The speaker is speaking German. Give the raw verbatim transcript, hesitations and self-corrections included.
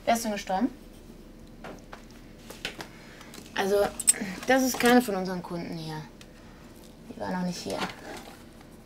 Wer ist denn gestorben? Also, das ist keine von unseren Kunden hier. Die war noch nicht hier.